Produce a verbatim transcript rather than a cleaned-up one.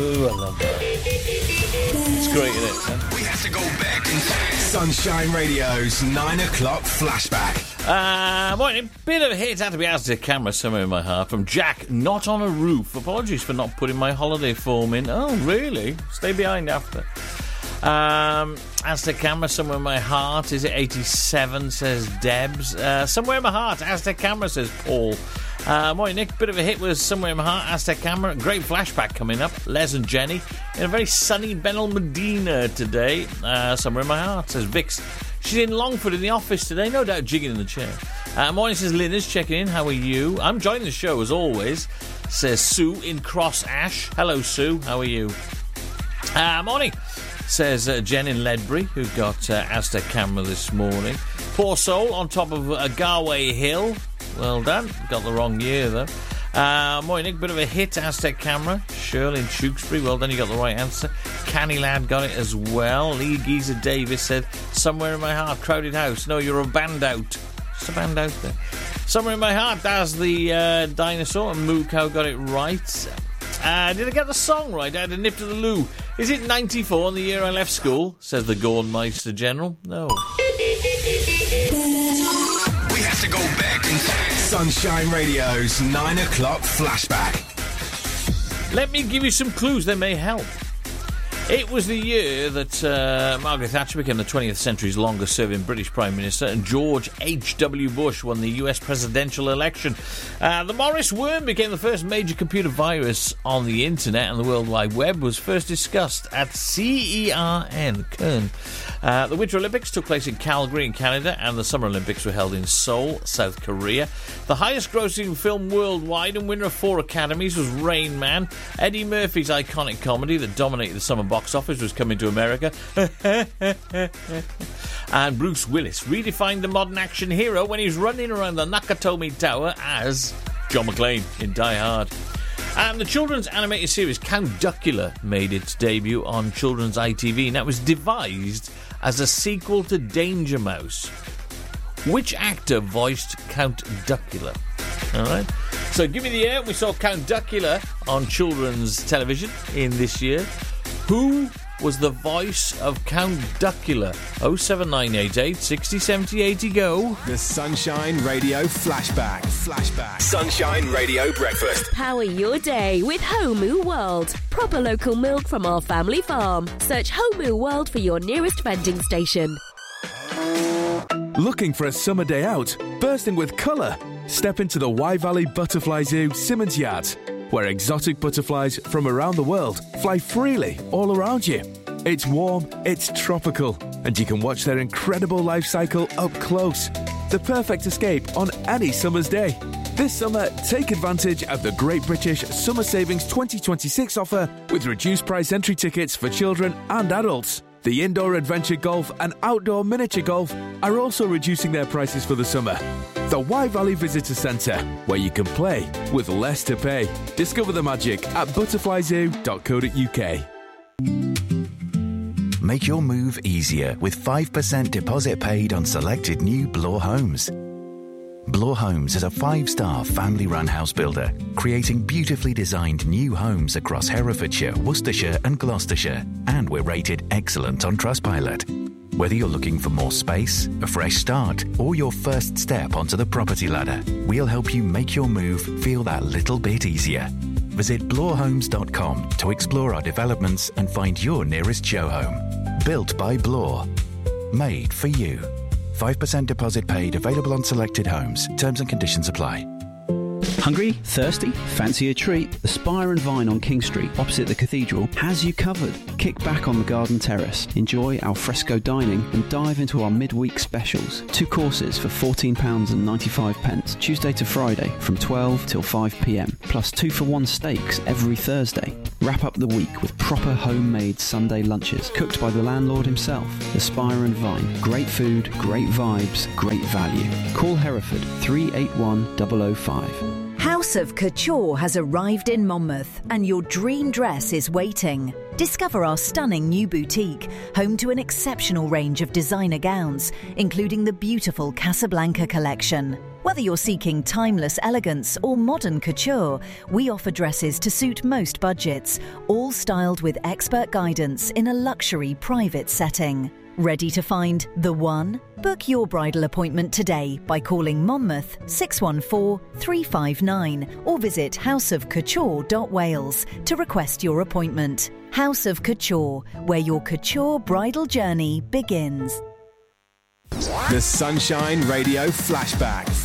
Ooh, I love that. It's great, isn't it? Huh? We have to go back in time. Sunshine Radio's nine o'clock flashback. Uh, morning. Bit of a hit. Had to be out to camera somewhere in my heart from Jack. Not on a roof. Apologies for not putting my holiday form in. Oh, really? Stay behind after. Um, Aztec Camera, somewhere in my heart. Is it eighty-seven, says Debs. Uh, somewhere in my heart, Aztec Camera, says Paul. Uh, morning, Nick. Bit of a hit was somewhere in my heart, Aztec Camera. Great flashback coming up. Les and Jenny in a very sunny Benel Medina today. Uh, somewhere in my heart, says Vix. She's in Longford in the office today, no doubt jigging in the chair. Uh, morning, says Linda's checking in. How are you? I'm joining the show as always, says Sue in Cross Ash. Hello, Sue. How are you? Uh, morning. Says uh, Jen in Ledbury, who got uh, Aztec Camera this morning. Poor soul on top of uh, Garway Hill. Well done. Got the wrong year, though. Uh, morning, Nick. Bit of a hit, Aztec Camera. Shirley in Tewkesbury. Well done, you got the right answer. Canny Lad got it as well. Lee Geezer Davis said, somewhere in my heart, Crowded House. No, you're a band out. Just a band out there. Somewhere in my heart, that's the uh, dinosaur. And Moo Cow got it right. Uh, did I get the song right? I had a nip to the loo. Is it ninety-four on the year I left school? Says the Gornmeister General. No. We have to go back in time. Sunshine Radio's nine o'clock flashback. Let me give you some clues. They may help. It was the year that uh, Margaret Thatcher became the twentieth century's longest-serving British Prime Minister, and George H W Bush won the U S presidential election. Uh, the Morris worm became the first major computer virus on the internet, and the World Wide Web was first discussed at C E R N, Kern. Uh, the Winter Olympics took place in Calgary in Canada, and the Summer Olympics were held in Seoul, South Korea. The highest-grossing film worldwide and winner of four Academies was Rain Man. Eddie Murphy's iconic comedy that dominated the summer box office was coming to America. And Bruce Willis redefined the modern action hero when he's running around the Nakatomi Tower as John McClane in Die Hard. And the children's animated series Count Duckula made its debut on children's I T V, and that was devised as a sequel to Danger Mouse. Which actor voiced Count Duckula? All right. So give me the year we saw Count Duckula on children's television in this year. Who was the voice of Count Duckula? oh seven nine eight eight, six oh, seven oh, eighty, go. The Sunshine Radio Flashback. Flashback. Sunshine Radio Breakfast. Power your day with Homu World. Proper local milk from our family farm. Search Homu World for your nearest vending station. Looking for a summer day out? Bursting with colour? Step into the Wye Valley Butterfly Zoo, Simmons Yards, where exotic butterflies from around the world fly freely all around you. It's warm, it's tropical, and you can watch their incredible life cycle up close. The perfect escape on any summer's day. This summer, take advantage of the Great British Summer Savings twenty twenty-six offer with reduced price entry tickets for children and adults. The indoor adventure golf and outdoor miniature golf are also reducing their prices for the summer. The Wye Valley Visitor Centre, where you can play with less to pay. Discover the magic at butterfly zoo dot co dot uk. Make your move easier with five percent deposit paid on selected new Bloor homes. Bloor Homes is a five-star family-run house builder, creating beautifully designed new homes across Herefordshire, Worcestershire and Gloucestershire, and we're rated excellent on Trustpilot. Whether you're looking for more space, a fresh start, or your first step onto the property ladder, we'll help you make your move feel that little bit easier. Visit bloor homes dot com to explore our developments and find your nearest show home. Built by Bloor. Made for you. five percent deposit paid, available on selected homes. Terms and conditions apply. Hungry? Thirsty? Fancy a treat? The Spire and Vine on King Street, opposite the cathedral, has you covered. Kick back on the garden terrace, enjoy al fresco dining, and dive into our midweek specials. Two courses for fourteen pounds ninety-five, Tuesday to Friday from twelve till five p m, plus two for one steaks every Thursday. Wrap up the week with proper homemade Sunday lunches, cooked by the landlord himself. The Spire and Vine. Great food, great vibes, great value. Call Hereford three eight one zero zero five. House of Couture has arrived in Monmouth and your dream dress is waiting. Discover our stunning new boutique, home to an exceptional range of designer gowns, including the beautiful Casablanca collection. Whether you're seeking timeless elegance or modern couture, we offer dresses to suit most budgets, all styled with expert guidance in a luxury private setting. Ready to find the one? Book your bridal appointment today by calling Monmouth six one four, three five nine or visit house of couture dot wales to request your appointment. House of Couture, where your couture bridal journey begins. The Sunshine Radio Flashback.